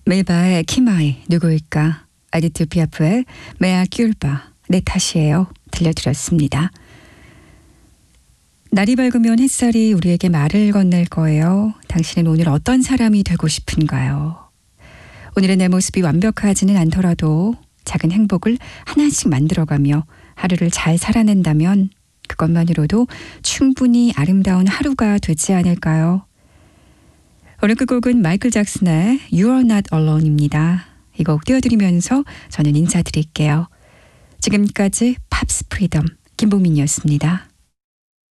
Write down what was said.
멜바의 키마이 누구일까? 에디트 피아프의 메아 큐르바 내 탓이에요 들려드렸습니다. 날이 밝으면 햇살이 우리에게 말을 건넬 거예요. 당신은 오늘 어떤 사람이 되고 싶은가요? 오늘의 내 모습이 완벽하지는 않더라도 작은 행복을 하나씩 만들어가며 하루를 잘 살아낸다면 그것만으로도 충분히 아름다운 하루가 되지 않을까요? 오늘 끝곡은 마이클 잭슨의 You're Not Alone입니다. 이 곡 띄워드리면서 저는 인사드릴게요. 지금까지 팝스 프리덤 김보민이었습니다.